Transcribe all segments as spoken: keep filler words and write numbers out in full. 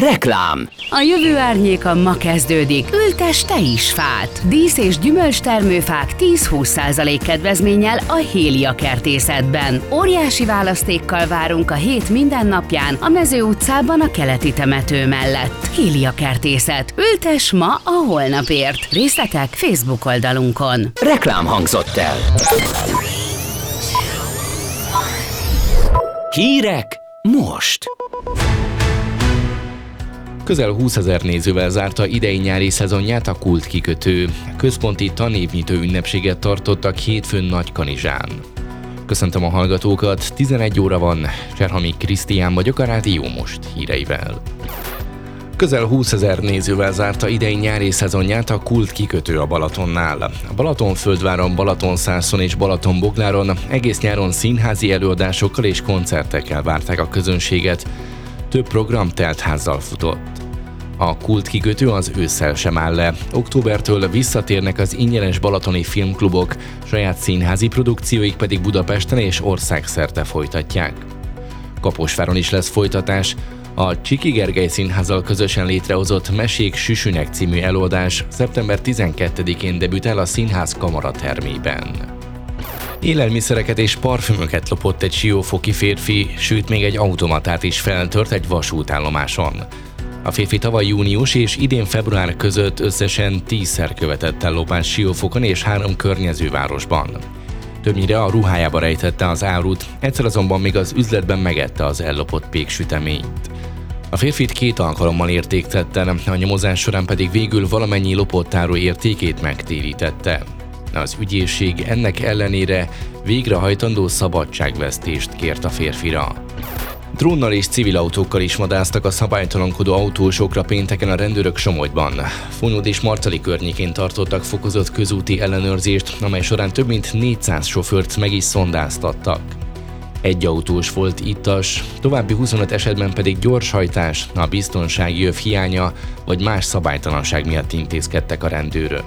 Reklám. A jövő árnyéka ma kezdődik. Ültess te is fát! Dísz- és gyümölcstermőfák tíz-húsz százalék kedvezménnyel a Hélia Kertészetben. Óriási választékkal várunk a hét minden napján a Mező utcában a keleti temető mellett. Hélia Kertészet. Ültess ma a holnapért. Részletek Facebook oldalunkon. Reklám hangzott el. Hírek most. Közel húszezer nézővel zárta idei nyári szezonját a Kult kikötő. Központi tanévnyitó ünnepséget tartottak hétfőn Nagykanizsán. Köszöntöm a hallgatókat, tizenegy óra van, Cserhami Krisztián vagyok a Rádió Most híreivel. Közel húszezer nézővel zárta idei nyári szezonját a Kult kikötő a Balatonnál. A Balatonfürdváron, Balatonszászon és Balatonbogláron egész nyáron színházi előadásokkal és koncertekkel várták a közönséget. Több program teltházzal futott. A Kult kikötő az ősszel sem áll le. Októbertől visszatérnek az ingyenes balatoni filmklubok, saját színházi produkcióik pedig Budapesten és országszerte folytatják. Kaposváron is lesz folytatás. A Csiki Gergely Színházzal közösen létrehozott Mesék Süsünek című előadás szeptember tizenkettedikén debütál a színház kamaratermében. Élelmiszereket és parfümöket lopott egy siófoki férfi, sőt még egy automatát is feltört egy vasútállomáson. A férfi tavaly június és idén február között összesen tízszer követett el lopást Siófokon és három környező városban. Többnyire a ruhájába rejtette az árut, egyszer azonban még az üzletben megette az ellopott péksüteményt. A férfit két alkalommal értéktette, a nyomozás során pedig végül valamennyi lopott áru értékét megtérítette. Az ügyészség ennek ellenére végrehajtandó szabadságvesztést kért a férfira. Drónnal és civil autókkal is vadásztak a szabálytalankodó autósokra pénteken a rendőrök Somogyban. Fonód és Martali környékén tartottak fokozott közúti ellenőrzést, amely során több mint négyszáz sofőrt meg is szondáztattak. Egy autós volt ittas, további huszonöt esetben pedig gyorshajtás, a biztonsági öv hiánya vagy más szabálytalanság miatt intézkedtek a rendőrök.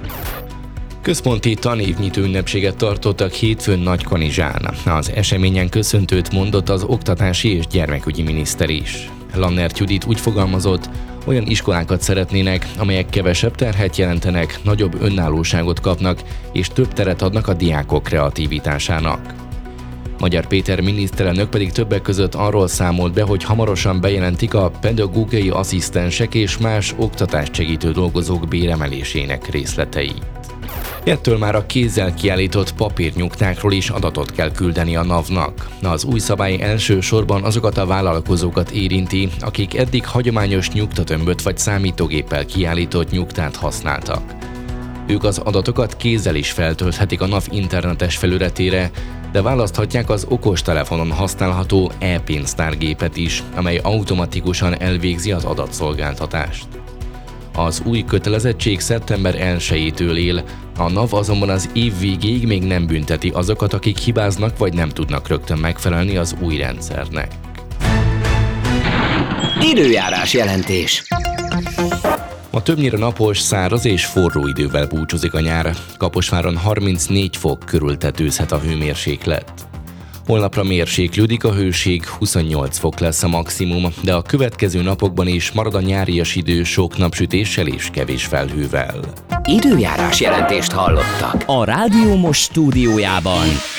Központi tanévnyitó ünnepséget tartottak hétfőn Nagykanizsán. Az eseményen köszöntőt mondott az oktatási és gyermekügyi miniszter is. Lannert Judit úgy fogalmazott, olyan iskolákat szeretnének, amelyek kevesebb terhet jelentenek, nagyobb önállóságot kapnak és több teret adnak a diákok kreativitásának. Magyar Péter miniszterelnök pedig többek között arról számolt be, hogy hamarosan bejelentik a pedagógiai asszisztensek és más oktatást segítő dolgozók béremelésének részleteit. Ettől már a kézzel kiállított papírnyugtákról is adatot kell küldeni a NAV-nak. Az új szabály elsősorban azokat a vállalkozókat érinti, akik eddig hagyományos nyugtatömböt vagy számítógéppel kiállított nyugtát használtak. Ők az adatokat kézzel is feltölthetik a NAV internetes felületére, de választhatják az okostelefonon használható e-pénztárgépet is, amely automatikusan elvégzi az adatszolgáltatást. Az új kötelezettség szeptember elsejétől él, a NAV azonban az év végéig még nem bünteti azokat, akik hibáznak vagy nem tudnak rögtön megfelelni az új rendszernek. Időjárás jelentés. Ma többnyire napos, száraz és forró idővel búcsúzik a nyár. Kaposváron harmincnégy fok körül tetőzhet a hőmérséklet. Holnapra mérséklődik a hőség, huszonnyolc fok lesz a maximum, de a következő napokban is marad a nyárias idő sok napsütéssel és kevés felhővel. Időjárás jelentést hallottak a Rádió Most stúdiójában